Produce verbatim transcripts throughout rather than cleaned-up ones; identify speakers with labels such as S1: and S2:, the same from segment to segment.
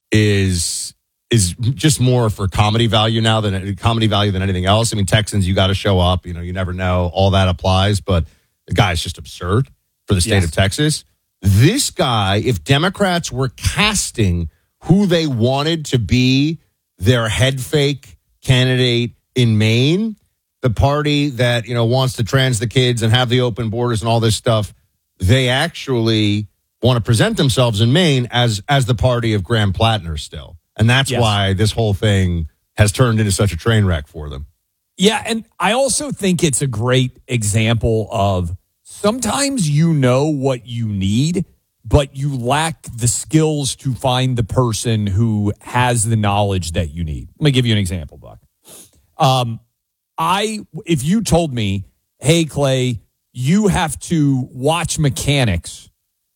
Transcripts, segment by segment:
S1: is is just more for comedy value now than comedy value than anything else. I mean, Texans, you got to show up. You know, you never know. All that applies, but the guy's just absurd for the state yes. of Texas. This guy, if Democrats were casting who they wanted to be their head fake candidate in Maine, the party that, you know, wants to trans the kids and have the open borders and all this stuff, they actually want to present themselves in Maine as as the party of Graham Plattner still. And that's yes. why this whole thing has turned into such a train wreck for them.
S2: Yeah, and I also think it's a great example of sometimes you know what you need, but you lack the skills to find the person who has the knowledge that you need. Let me give you an example, Buck. Um, I, if you told me, hey, Clay, you have to watch mechanics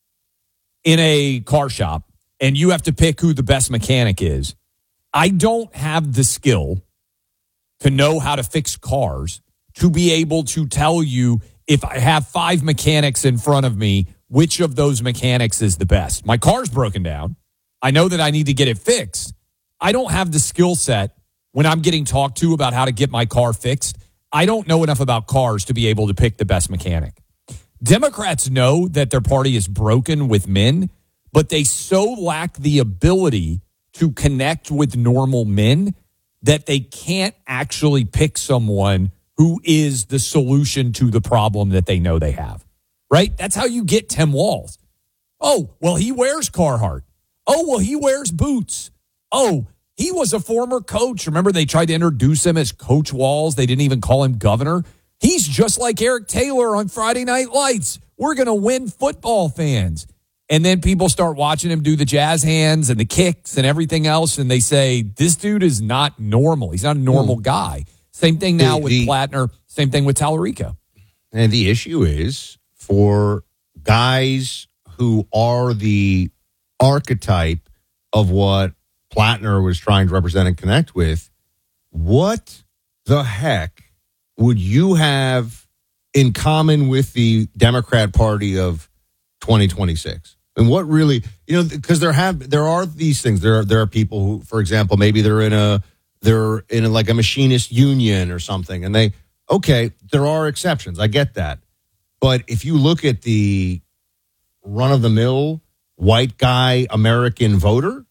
S2: in a car shop and you have to pick who the best mechanic is, I don't have the skill to know how to fix cars to be able to tell you if I have five mechanics in front of me, which of those mechanics is the best. My car's broken down. I know that I need to get it fixed. I don't have the skill set when I'm getting talked to about how to get my car fixed. I don't know enough about cars to be able to pick the best mechanic. Democrats know that their party is broken with men, but they so lack the ability to connect with normal men that they can't actually pick someone who is the solution to the problem that they know they have, right? That's how you get Tim Walz. Oh, well, he wears Carhartt. Oh, well, he wears boots. Oh, he was a former coach. Remember, they tried to introduce him as Coach Walz. They didn't even call him governor. He's just like Eric Taylor on Friday Night Lights. We're going to win, football fans. And then people start watching him do the jazz hands and the kicks and everything else, and they say, this dude is not normal. He's not a normal mm. guy. Same thing now the, with the, Plattner. Same thing with Tallarico.
S1: And the issue is for guys who are the archetype of what Plattner was trying to represent and connect with, what the heck would you have in common with the Democrat Party of twenty twenty-six? And what really, you know, because there have there are these things. There are there are people who, for example, maybe they're in a they're in a, like a machinist union or something, and they okay, there are exceptions. I get that, but if you look at the run of the mill white guy American voter,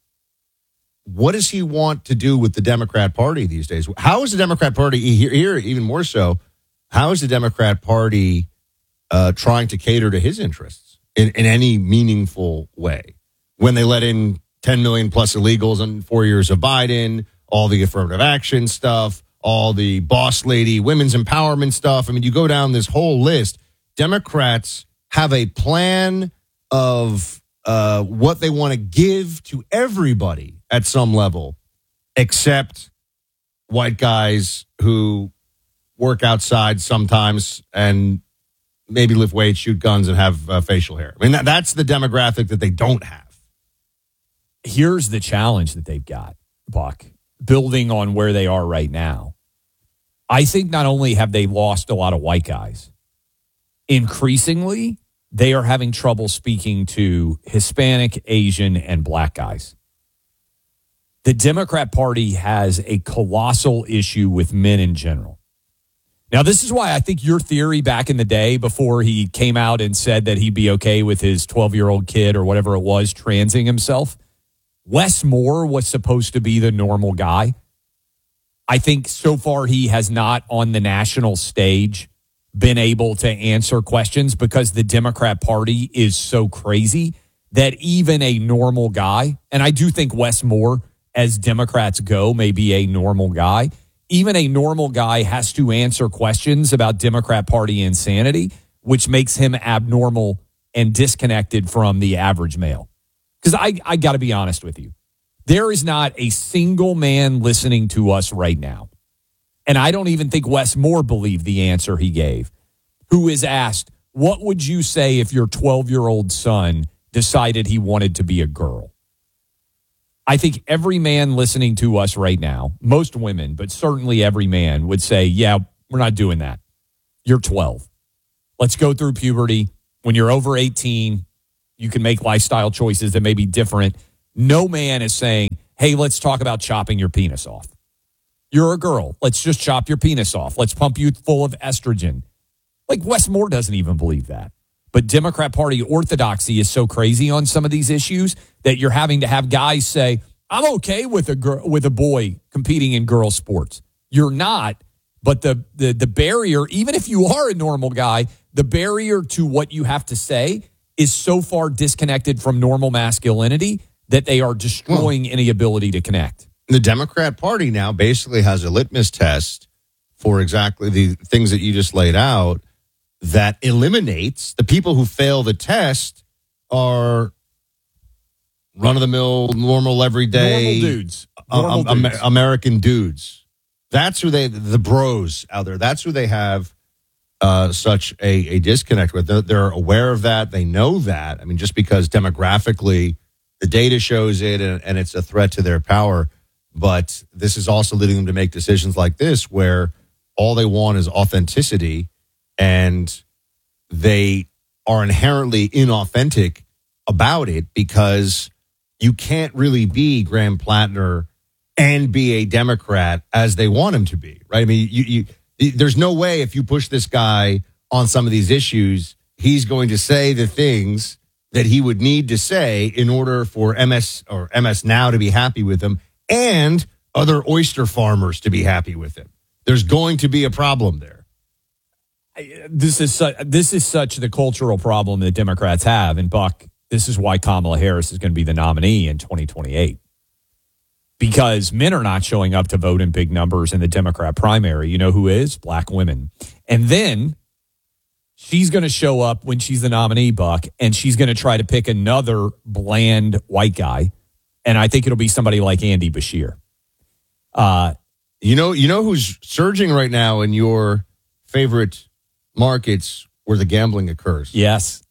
S1: what does he want to do with the Democrat Party these days? How is the Democrat Party here, here even more so? How is the Democrat Party uh, trying to cater to his interests in, in any meaningful way? When they let in ten million plus illegals in four years of Biden, all the affirmative action stuff, all the boss lady, women's empowerment stuff. I mean, you go down this whole list. Democrats have a plan of uh, what they want to give to everybody at some level, except white guys who work outside sometimes and maybe lift weights, shoot guns, and have uh, facial hair. I mean, that, that's the demographic that they don't have.
S2: Here's the challenge that they've got, Buck, building on where they are right now. I think not only have they lost a lot of white guys, increasingly, they are having trouble speaking to Hispanic, Asian, and black guys. The Democrat Party has a colossal issue with men in general. Now, this is why I think your theory back in the day, before he came out and said that he'd be okay with his twelve-year-old kid or whatever it was, transing himself, Wes Moore was supposed to be the normal guy. I think so far he has not on the national stage been able to answer questions because the Democrat Party is so crazy that even a normal guy, and I do think Wes Moore, as Democrats go, may be a normal guy, even a normal guy has to answer questions about Democrat Party insanity, which makes him abnormal and disconnected from the average male. Because I, I got to be honest with you. There is not a single man listening to us right now, and I don't even think Wes Moore believed the answer he gave, who is asked, what would you say if your twelve-year-old son decided he wanted to be a girl? I think every man listening to us right now, most women, but certainly every man would say, yeah, we're not doing that. You're twelve. Let's go through puberty. When you're over eighteen, you can make lifestyle choices that may be different. No man is saying, hey, let's talk about chopping your penis off. You're a girl. Let's just chop your penis off. Let's pump you full of estrogen. Like Wes Moore doesn't even believe that. But Democrat Party orthodoxy is so crazy on some of these issues that you're having to have guys say, I'm okay with a girl, with a boy competing in girl sports. You're not. But the, the the barrier, even if you are a normal guy, the barrier to what you have to say is so far disconnected from normal masculinity that they are destroying well, any ability to connect.
S1: The Democrat Party now basically has a litmus test for exactly the things that you just laid out that eliminates the people who fail the test are run-of-the-mill, normal, everyday
S2: normal dudes, normal
S1: um,
S2: dudes.
S1: American dudes. That's who they, the bros out there, that's who they have uh, such a, a disconnect with. They're, they're aware of that. They know that. I mean, just because demographically the data shows it and, and it's a threat to their power. But this is also leading them to make decisions like this where all they want is authenticity and they are inherently inauthentic about it because you can't really be Graham Plattner and be a Democrat as they want him to be, right? I mean, you, you, there's no way if you push this guy on some of these issues, he's going to say the things that he would need to say in order for M S or M S Now to be happy with him and other oyster farmers to be happy with him. There's going to be a problem there.
S2: This is su- this is such the cultural problem that Democrats have. And Buck, this is why Kamala Harris is going to be the nominee in twenty twenty-eight. Because men are not showing up to vote in big numbers in the Democrat primary. You know who is? Black women. And then she's going to show up when she's the nominee, Buck, and she's going to try to pick another bland white guy. And I think it'll be somebody like Andy Beshear.
S1: Uh, you know, you know who's surging right now in your favorite markets where the gambling occurs?
S2: Yes.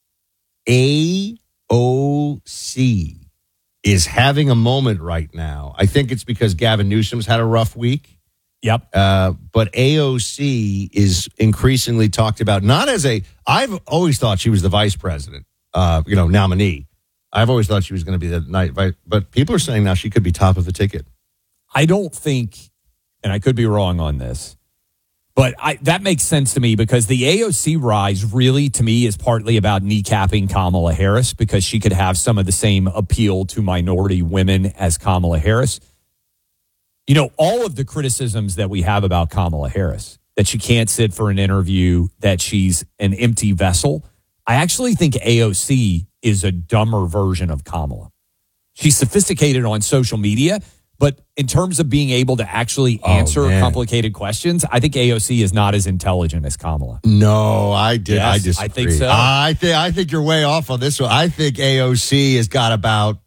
S1: A O C is having a moment right now. I think it's because Gavin Newsom's had a rough week.
S2: Yep.
S1: Uh, but A O C is increasingly talked about, not as a, I've always thought she was the vice president, uh, you know, nominee. I've always thought she was going to be the night, but people are saying now she could be top of the ticket.
S2: I don't think, and I could be wrong on this, but I, that makes sense to me because the A O C rise really, to me, is partly about kneecapping Kamala Harris because she could have some of the same appeal to minority women as Kamala Harris. You know, all of the criticisms that we have about Kamala Harris, that she can't sit for an interview, that she's an empty vessel, I actually think A O C is a dumber version of Kamala. She's sophisticated on social media, but in terms of being able to actually answer
S1: oh,
S2: complicated questions, I think A O C is not as intelligent as Kamala.
S1: No, I did.
S2: Yes,
S1: I disagree.
S2: I think so.
S1: I think I think you're way off on this one. I think A O C has got about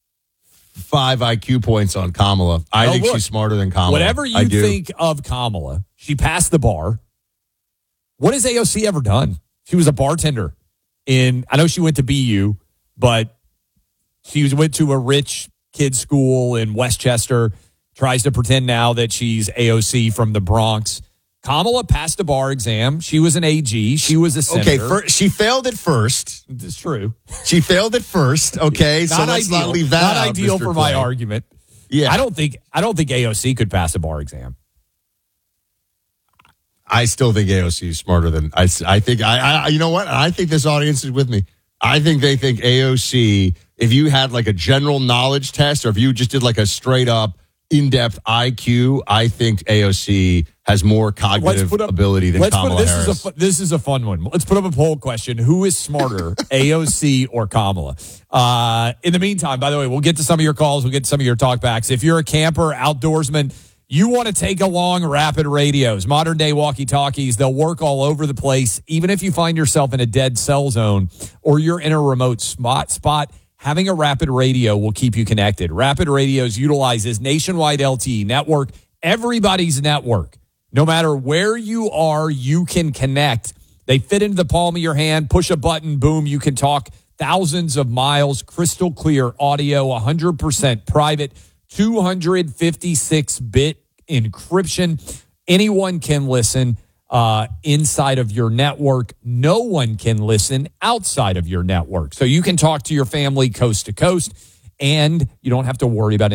S1: five I Q points on Kamala. I
S2: no,
S1: think
S2: look,
S1: she's smarter than Kamala.
S2: Whatever you
S1: I do.
S2: think of Kamala, she passed the bar. What has A O C ever done? She was a bartender in, I know she went to B U, but she went to a rich kids school in Westchester, tries to pretend now that she's A O C from the Bronx. Kamala passed the bar exam. She was an A G. She was a senator.
S1: Okay, for, she failed at first.
S2: It's true.
S1: She failed at first. Okay, so
S2: not
S1: let's
S2: ideal.
S1: not leave that
S2: Not
S1: out,
S2: ideal
S1: Mister
S2: for
S1: Clay.
S2: my argument.
S1: Yeah,
S2: I don't think I don't think A O C could pass a bar exam.
S1: I still think A O C is smarter than I. I think I, I. You know what? I think this audience is with me. I think they think A O C. If you had like a general knowledge test, or if you just did like a straight up in-depth I Q, I think A O C has more cognitive up, ability than
S2: let's
S1: Kamala
S2: put, this
S1: Harris.
S2: Is a, this is a fun one. Let's put up a poll question. Who is smarter, A O C or Kamala? Uh, in the meantime, by the way, we'll get to some of your calls. We'll get to some of your talkbacks. If you're a camper, outdoorsman, you want to take along Rapid Radios, modern day walkie-talkies. They'll work all over the place. Even if you find yourself in a dead cell zone or you're in a remote spot, spot having a Rapid Radio will keep you connected. Rapid Radios utilizes nationwide L T E network, everybody's network. No matter where you are, you can connect. They fit into the palm of your hand, push a button, boom, you can talk thousands of miles, crystal clear audio, one hundred percent private, two fifty-six bit encryption. Anyone can listen uh, inside of your network. No one can listen outside of your network. So you can talk to your family coast to coast. and you don't have to worry about